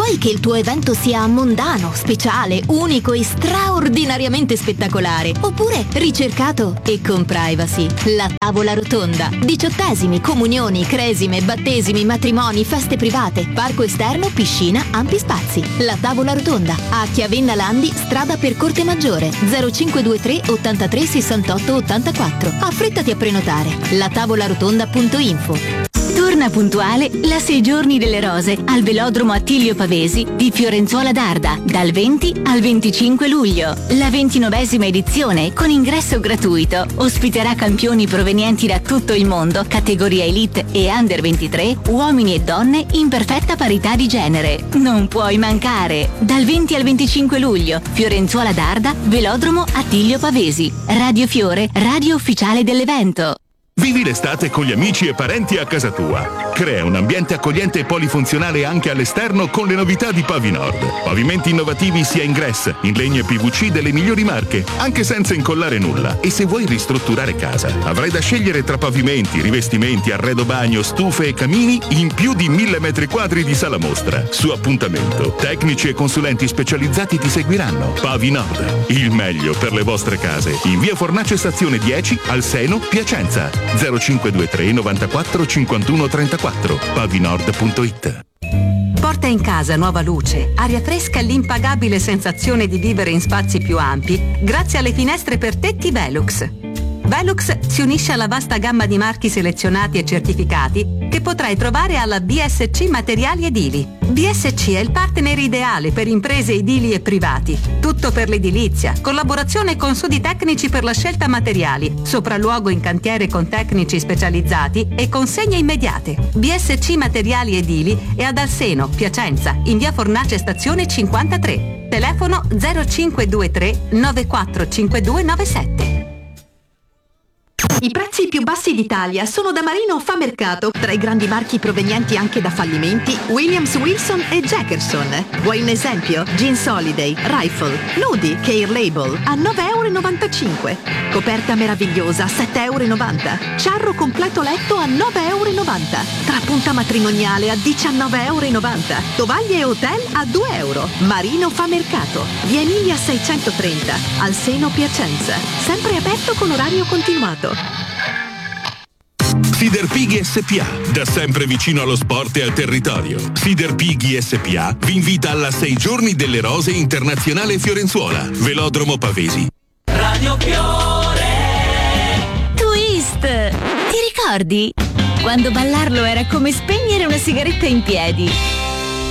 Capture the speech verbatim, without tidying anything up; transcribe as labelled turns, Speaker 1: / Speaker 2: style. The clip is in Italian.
Speaker 1: Vuoi che il tuo evento sia mondano, speciale, unico e straordinariamente spettacolare? Oppure ricercato e con privacy? La tavola rotonda. Diciottesimi, comunioni, cresime, battesimi, matrimoni, feste private, parco esterno, piscina, ampi spazi. La tavola rotonda. A Chiavenna Landi, strada per Corte Maggiore, zero cinque due tre ottantatré sessantotto ottantaquattro. Affrettati a prenotare. la tavola rotonda punto info.
Speaker 2: Torna puntuale la Sei Giorni delle Rose al Velodromo Attilio Pavesi di Fiorenzuola d'Arda dal venti al venticinque luglio. La ventinovesima edizione con ingresso gratuito ospiterà campioni provenienti da tutto il mondo, categoria Elite e Under ventitré, uomini e donne in perfetta parità di genere. Non puoi mancare! Dal venti al venticinque luglio, Fiorenzuola d'Arda, Velodromo Attilio Pavesi. Radio Fiore, radio ufficiale dell'evento.
Speaker 3: Vivi l'estate con gli amici e parenti a casa tua. Crea un ambiente accogliente e polifunzionale anche all'esterno con le novità di Pavinord. Pavimenti innovativi sia in Gress, in legno e P V C delle migliori marche, anche senza incollare nulla. E se vuoi ristrutturare casa, avrai da scegliere tra pavimenti, rivestimenti, arredo bagno, stufe e camini in più di mille metri quadri di sala mostra. Su appuntamento, tecnici e consulenti specializzati ti seguiranno. Pavinord, il meglio per le vostre case. In via Fornace Stazione dieci, al Seno, Piacenza. zero cinque due tre novantaquattro cinquantuno trentaquattro. pavinord punto it.
Speaker 4: Porta in casa nuova luce, aria fresca e l'impagabile sensazione di vivere in spazi più ampi grazie alle finestre per tetti Velux. Velux si unisce alla vasta gamma di marchi selezionati e certificati che potrai trovare alla B S C Materiali Edili. B S C è il partner ideale per imprese edili e privati. Tutto per l'edilizia, collaborazione con studi tecnici per la scelta materiali, sopralluogo in cantiere con tecnici specializzati e consegne immediate. B S C Materiali Edili è ad Alseno, Piacenza, in via Fornace Stazione cinquantatré. Telefono zero cinque due tre nove quattro cinque due nove sette.
Speaker 5: I prezzi più bassi d'Italia sono da Marino Famercato, tra i grandi marchi provenienti anche da fallimenti Williams Wilson e Jackerson. Vuoi un esempio? Jeans Holiday, Rifle, Nudi, Care Label a nove e novantacinque euro. Coperta meravigliosa a sette e novanta euro. Ciarro completo letto a nove e novanta euro. Trapunta matrimoniale a diciannove e novanta euro. Tovaglie e hotel a due euro. Marino Famercato, via Emilia seicentotrenta, al Seno, Piacenza. Sempre aperto con orario continuato.
Speaker 3: Fiderpighi S P A, da sempre vicino allo sport e al territorio. Fiderpighi S P A vi invita alla Sei Giorni delle Rose Internazionale Fiorenzuola, Velodromo Pavesi.
Speaker 6: Radio Fiore.
Speaker 2: Twist! Ti ricordi? Quando ballarlo era come spegnere una sigaretta in piedi.